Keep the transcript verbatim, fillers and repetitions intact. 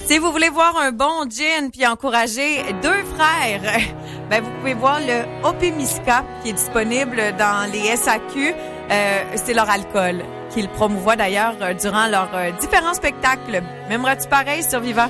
Si vous voulez voir un bon gin puis encourager deux frères, ben vous pouvez voir le Opimiska qui est disponible dans les S A Q. Euh, c'est leur alcool qu'ils promouvoient d'ailleurs durant leurs différents spectacles. M'aimerais-tu pareil, Survivant?